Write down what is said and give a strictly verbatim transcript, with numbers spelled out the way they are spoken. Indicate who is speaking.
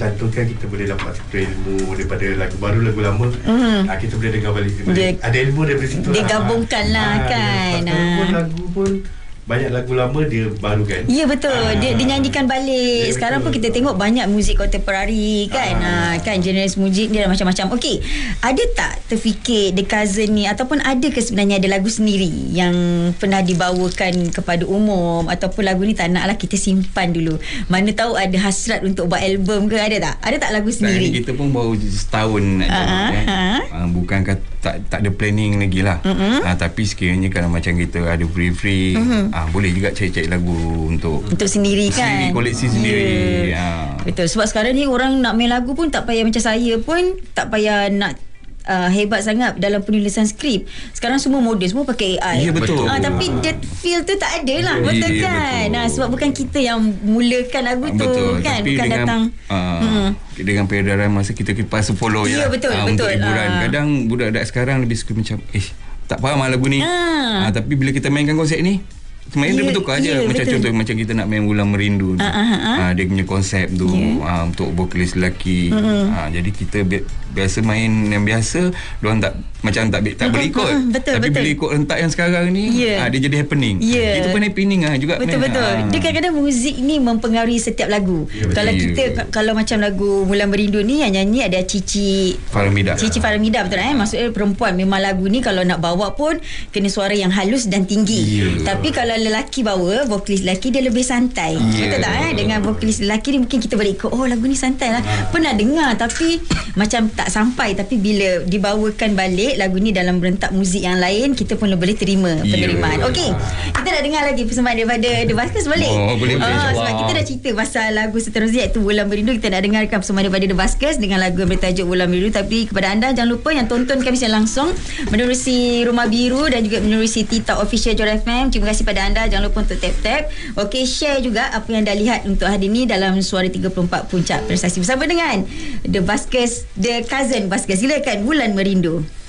Speaker 1: cantumkan, kita boleh dapat satu ilmu daripada lagu baru, lagu lama. Mm. Ha, kita boleh dengar balik. Dia, ada ilmu daripada situ.
Speaker 2: Dia gabungkan
Speaker 1: ha.
Speaker 2: lah ha, kan.
Speaker 1: Ha. Pun lagu pun banyak lagu lama dia barukan.
Speaker 2: Ya betul. Ah. Dia, dia nyanyikan balik. Ya, sekarang betul. Pun kita tengok banyak muzik kontemporari kan. Ah. Ah, kan jenis muzik dia macam-macam. Okey. Ada tak terfikir The Cousin ni ataupun ada ke sebenarnya ada lagu sendiri yang pernah dibawakan kepada umum ataupun lagu ni tak naklah kita simpan dulu. Mana tahu ada hasrat untuk buat album ke, ada tak? Ada tak lagu sendiri?
Speaker 3: Nah, kita pun baru setahun nak
Speaker 2: ah.
Speaker 3: jawab, kan?
Speaker 2: Ah.
Speaker 3: Ah, bukan kata tak tak ada planning lagi lah. Mm-hmm. Ah, tapi sekiranya kalau macam kita ada free-free, mm-hmm. ah, boleh juga cari-cari lagu untuk
Speaker 2: untuk sendiri kan,
Speaker 3: sendiri, koleksi sendiri.
Speaker 2: Yeah. Ah. Betul, sebab sekarang ni orang nak main lagu pun tak payah macam saya pun tak payah nak Uh, hebat sangat dalam penulisan skrip. Sekarang semua moden, semua pakai A I.
Speaker 3: Ya betul.
Speaker 2: Uh, tapi that feel tu tak ada lah. Betul ya, kan? Betul. Nah, sebab bukan kita yang mulakan lagu tu betul. Kan. Tapi bukan dengan, datang
Speaker 3: uh, hmm. dengan peredaran masa kita kipas follow
Speaker 2: ya. Ya betul,
Speaker 3: uh,
Speaker 2: betul.
Speaker 3: Untuk hiburan.
Speaker 2: Uh.
Speaker 3: Kadang budak-budak sekarang lebih suka macam eh tak faham lah lagu ni. Uh. Uh, tapi bila kita mainkan konsep ni, sebenarnya yeah, dia bertukar je. Yeah, macam betul. Contoh macam kita nak main Bulan Merindu uh, uh, uh. Uh, dia punya konsep tu yeah. uh, untuk vokalis lelaki. uh-huh. uh, Jadi kita bi- biasa main yang biasa, diorang tak macam tak tak boleh ikut. uh, betul, Tapi betul. Bila ikut rentak yang sekarang ni yeah. uh, dia jadi happening. yeah. Itu pun happening lah juga.
Speaker 2: Betul-betul uh. Dia kadang-kadang muzik ni mempengaruhi setiap lagu. yeah, Kalau yeah. kita kalau macam lagu Bulan Merindu ni yang nyanyi ada Cici
Speaker 3: Faramida.
Speaker 2: Cici Faramida betul eh? Maksudnya perempuan. Memang lagu ni kalau nak bawa pun kena suara yang halus dan tinggi. yeah. Tapi kalau lelaki bawa, vokalis lelaki dia lebih santai. yeah. Betul tak eh? Dengan vokalis lelaki ni mungkin kita boleh ikut, oh lagu ni santai lah. ah. Pernah dengar tapi macam tak sampai. Tapi bila dibawakan balik lagu ni dalam rentak muzik yang lain, kita pun boleh terima penerimaan. yeah. Okey, kita nak dengar lagi persembahan daripada The Buskers boleh?
Speaker 3: Oh boleh, boleh
Speaker 2: oh, sebab kita dah cerita pasal lagu seterusnya iaitu Bulan Merindu. Kita nak dengarkan persembahan daripada The Buskers dengan lagu yang bertajuk Bulan Merindu. Tapi kepada anda jangan lupa yang tonton kami secara langsung menerusi Rumah Biru dan juga menerusi TikTok Official Joy F M. Terima kasih pada anda. Jangan lupa untuk tap-tap. Okey, share juga apa yang anda lihat untuk hari ini dalam Suara tiga puluh empat Puncak Prestasi bersama dengan The Buskers, The Cousin Buskers. Silakan Bulan Merindu.